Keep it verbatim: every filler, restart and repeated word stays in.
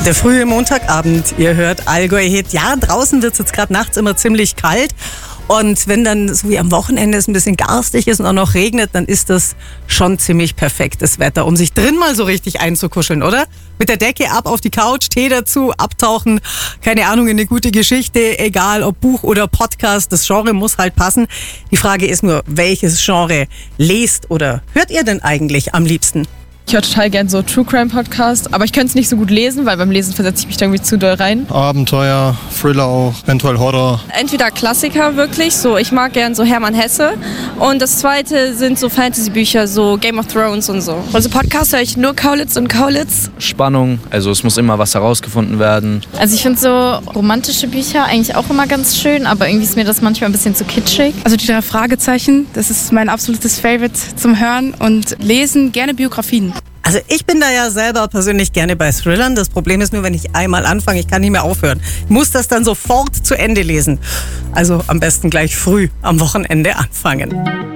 Der frühe Montagabend, ihr hört Allgäu Hit. Ja, draußen wird es jetzt gerade nachts immer ziemlich kalt. Und wenn dann so wie am Wochenende es ein bisschen garstig ist und auch noch regnet, dann ist das schon ziemlich perfektes Wetter, um sich drin mal so richtig einzukuscheln, oder? Mit der Decke ab auf die Couch, Tee dazu, abtauchen, keine Ahnung, in eine gute Geschichte, egal ob Buch oder Podcast, das Genre muss halt passen. Die Frage ist nur, welches Genre lest oder hört ihr denn eigentlich am liebsten? Ich höre total gern so True Crime Podcast, aber ich könnte es nicht so gut lesen, weil beim Lesen versetze ich mich da irgendwie zu doll rein. Abenteuer, Thriller auch, eventuell Horror. Entweder Klassiker wirklich, so ich mag gern so Hermann Hesse, und das zweite sind so Fantasy-Bücher, so Game of Thrones und so. Also Podcast höre ich nur Kaulitz und Kaulitz. Spannung, also es muss immer was herausgefunden werden. Also ich finde so romantische Bücher eigentlich auch immer ganz schön, aber irgendwie ist mir das manchmal ein bisschen zu kitschig. Also die drei Fragezeichen, das ist mein absolutes Favorite zum Hören, und lesen gerne Biografien. Also ich bin da ja selber persönlich gerne bei Thrillern. Das Problem ist nur, wenn ich einmal anfange, ich kann nicht mehr aufhören. Ich muss das dann sofort zu Ende lesen. Also am besten gleich früh am Wochenende anfangen.